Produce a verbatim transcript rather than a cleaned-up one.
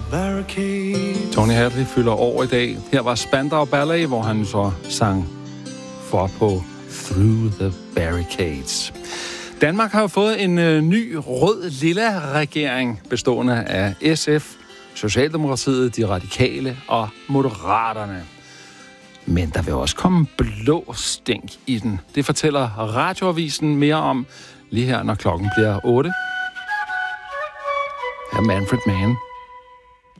Tony Hadley fylder år i dag. Her var Spandau Ballet, hvor han så sang for på Through the Barricades. Danmark har jo fået en øh, ny rød-lilla regering, bestående af S F, Socialdemokratiet, De Radikale og Moderaterne. Men der vil også komme blå stænk i den. Det fortæller Radioavisen mere om lige her, når klokken bliver otte. Her er Manfred Mann.